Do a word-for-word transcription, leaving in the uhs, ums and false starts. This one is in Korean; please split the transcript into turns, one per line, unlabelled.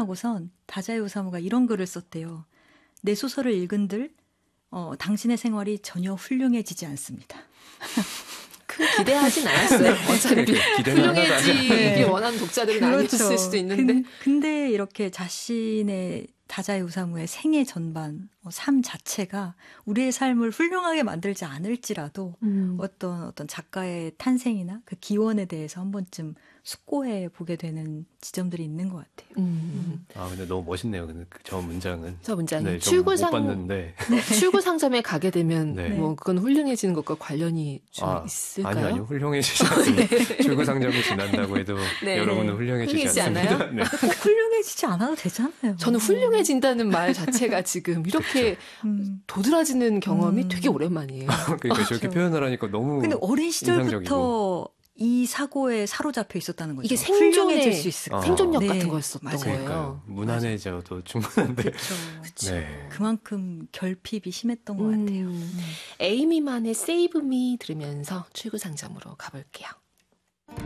퇴근하고선 다자이 오사무가 이런 글을 썼대요. 내 소설을 읽은들 어, 당신의 생활이 전혀 훌륭해지지 않습니다.
그 기대하진 않았어요. 어차피 훌륭해지기 원하는 독자들은 그렇죠. 아니었을 수도 있는데.
근, 근데 이렇게 자신의 다자이 오사무의 생애 전반, 삶 자체가 우리의 삶을 훌륭하게 만들지 않을지라도 음. 어떤 어떤 작가의 탄생이나 그 기원에 대해서 한 번쯤 숙고해 보게 되는 지점들이 있는 것 같아요. 음.
아 근데 너무 멋있네요. 근데 저 문장은.
저 문장이
네,
출구상
봤는데
출구 상점에 가게 되면
네.
뭐 그건 훌륭해지는 것과 관련이 좀 아, 있을까요?
아니요, 아니요, 훌륭해지지 않습니다. 네. 출구 상점이 지난다고 해도 네. 여러분은 훌륭해지지 않습니다.
않아요?
네.
훌륭해지지 않아도 되잖아요.
저는 훌륭해진다는 말 자체가 지금 이렇게 음. 도드라지는 경험이 음. 되게 오랜만이에요.
그러니까 아, 저렇게 표현을 하니까 너무
근데 어린 시절부터
인상적이고.
이 사고에 사로잡혀 있었다는 거죠.
이게 생존의
수 있을
어. 생존력
네.
같은 거였었던
그러니까요.
거예요.
무난해져도 충분한데.
그렇죠.
네.
그만큼 결핍이 심했던 것
음.
같아요. 음.
에이미만의 Save Me 들으면서 출구 상점으로 가볼게요.